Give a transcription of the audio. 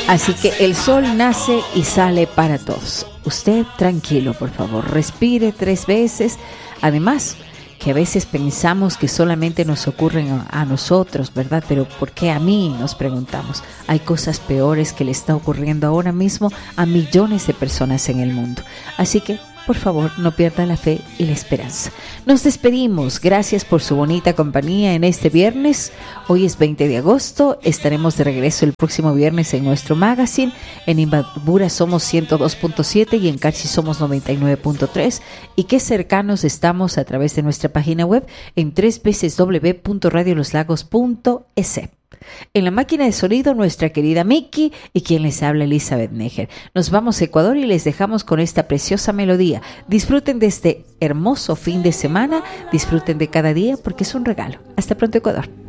Así que el sol nace y sale para todos. Usted tranquilo, por favor, respire 3 veces. Además, que a veces pensamos que solamente nos ocurren a nosotros, ¿verdad? Pero ¿por qué a mí? Nos preguntamos. Hay cosas peores que le está ocurriendo ahora mismo a millones de personas en el mundo. Así que, por favor, no pierda la fe y la esperanza. Nos despedimos. Gracias por su bonita compañía en este viernes. Hoy es 20 de agosto. Estaremos de regreso el próximo viernes en nuestro magazine. En Imbabura somos 102.7 y en Carchi somos 99.3. Y qué cercanos estamos a través de nuestra página web en www.radioloslagos.es. En la máquina de sonido, nuestra querida Miki y quien les habla, Elizabeth Neger. Nos vamos a Ecuador y les dejamos con esta preciosa melodía. Disfruten de este hermoso fin de semana, disfruten de cada día porque es un regalo. Hasta pronto, Ecuador.